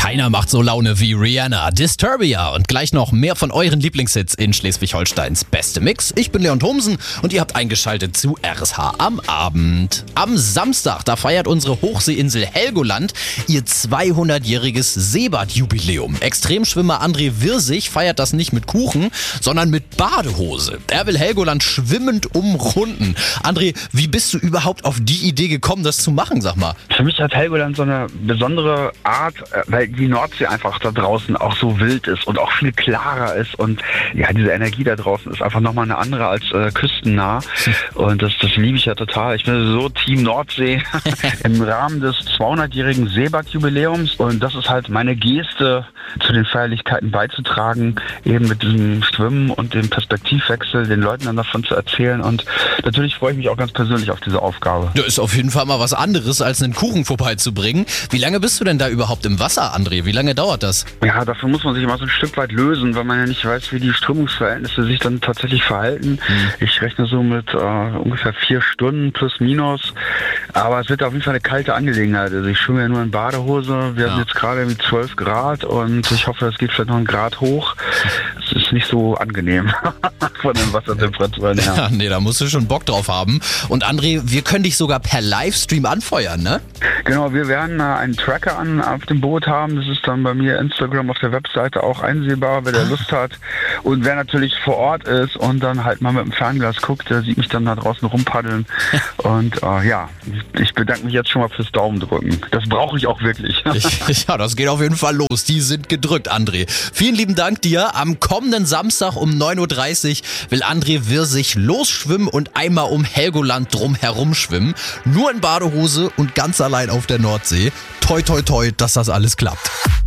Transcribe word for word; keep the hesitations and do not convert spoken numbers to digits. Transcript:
Keiner macht so Laune wie Rihanna, Disturbia und gleich noch mehr von euren Lieblingshits in Schleswig-Holsteins beste Mix. Ich bin Leon Thomsen und ihr habt eingeschaltet zu R S H am Abend. Am Samstag, da feiert unsere Hochseeinsel Helgoland ihr zweihundertjähriges Seebad-Jubiläum. Extremschwimmer André Wirsig feiert das nicht mit Kuchen, sondern mit Badehose. Er will Helgoland schwimmend umrunden. André, wie bist du überhaupt auf die Idee gekommen, das zu machen, sag mal? Für mich hat Helgoland so eine besondere Art, weil die Nordsee einfach da draußen auch so wild ist und auch viel klarer ist und ja, diese Energie da draußen ist einfach nochmal eine andere als äh, küstennah und das, das liebe ich ja total. Ich bin so Team Nordsee im Rahmen des zweihundertjährigen Seebad-Jubiläums und das ist halt meine Geste, zu den Feierlichkeiten beizutragen, eben mit diesem Schwimmen und dem Perspektivwechsel, den Leuten dann davon zu erzählen und natürlich freue ich mich auch ganz persönlich auf diese Aufgabe. Das ist auf jeden Fall mal was anderes, als einen Kuchen vorbeizubringen. Wie lange bist du denn da überhaupt im Wasser, André? Wie lange dauert das? Ja, dafür muss man sich immer so ein Stück weit lösen, weil man ja nicht weiß, wie die Strömungsverhältnisse sich dann tatsächlich verhalten. Hm. Ich rechne so mit äh, ungefähr vier Stunden plus minus, aber es wird auf jeden Fall eine kalte Angelegenheit. Also ich schwimme ja nur in Badehose, wir ja. haben jetzt gerade irgendwie zwölf Grad und ich hoffe, es geht vielleicht noch einen Grad hoch. Es ist nicht so angenehm von den Wassertemperaturen her. Ja, nee, da musst du schon Bock drauf haben. Und André, wir können dich sogar per Livestream anfeuern, ne? Genau, wir werden äh, einen Tracker an, auf dem Boot haben. Das ist dann bei mir Instagram auf der Webseite auch einsehbar, wer der Lust hat. Und wer natürlich vor Ort ist und dann halt mal mit dem Fernglas guckt, der sieht mich dann da draußen rumpaddeln. Und äh, ja, ich bedanke mich jetzt schon mal fürs Daumendrücken. Das brauche ich auch wirklich. Ja, das geht auf jeden Fall los. Die sind gedrückt, André. Vielen lieben Dank dir. Am kommenden Samstag um neun Uhr dreißig will André Wirsig losschwimmen und einmal um Helgoland drum herum schwimmen. Nur in Badehose und ganz allein auf der Nordsee. Toi, toi, toi, dass das alles klappt.